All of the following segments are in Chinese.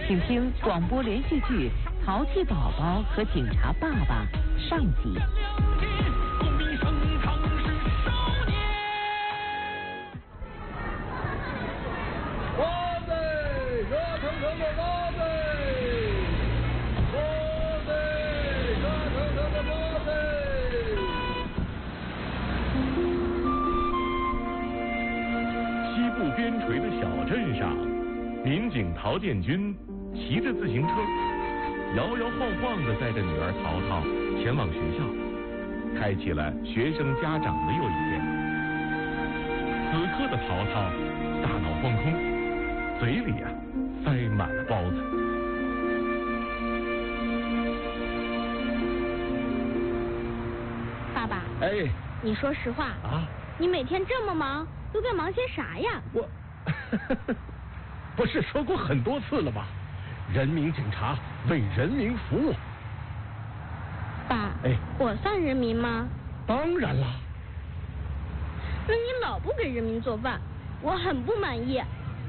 请听广播连续剧《淘气宝宝和警察爸爸》上集。 哇塞，热腾腾的哇塞，哇塞，热腾腾的哇塞。 西部边陲的小镇上，民警陶建军骑着自行车，摇摇晃晃地带着女儿淘淘前往学校，开启了学生家长的又一天。此刻的淘淘大脑放空，嘴里塞满了包子。 爸爸， 哎， 你说实话啊， 你每天这么忙，都在忙些啥呀？ 我不是说过很多次了吗？人民警察为人民服务。 爸， 哎， 我算人民吗？ 当然啦。 那你老不给人民做饭，我很不满意。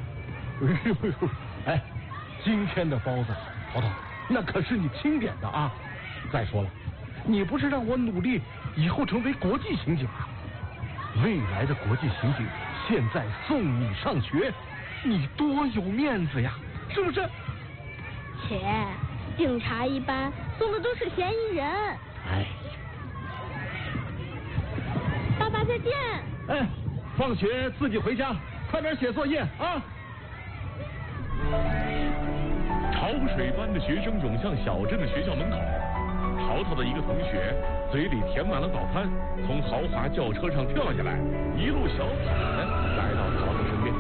哎，今天的包子，淘淘，那可是你钦点的啊！再说了，你不是让我努力以后成为国际刑警啊？未来的国际刑警现在送你上学，你多有面子呀，是不是？ 切，警察一般送的都是嫌疑人。 哎， 爸爸再见。 哎，放学自己回家，快点写作业啊！ 潮水般的学生涌向小镇的学校门口，淘淘的一个同学嘴里填满了早餐，从豪华轿车上跳下来，一路小跑的来到淘淘身边。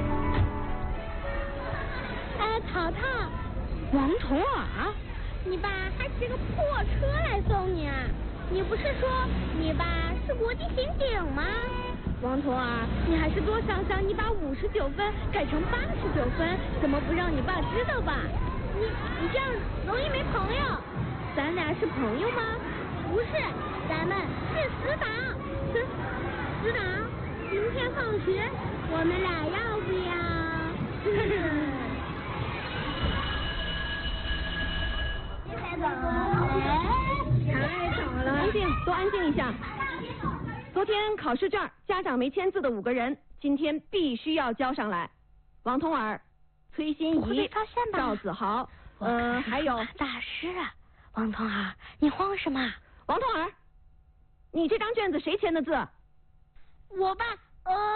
哎，淘淘，王童儿，你爸还骑个破车来送你啊？你不是说你爸是国际刑警吗？王童儿，你还是多想想，你把59分改成89分，怎么不让你爸知道吧？你这样容易没朋友。咱俩是朋友吗？不是，咱们是死党。死党，明天放学我们俩要不要？太早了， 安静，都安静一下。昨天考试卷家长没签字的5个人，今天必须要交上来。王童儿、崔欣怡、赵子豪，还有大师啊，王童儿，你慌什么？ 王童儿，你这张卷子谁签的字？ 我爸。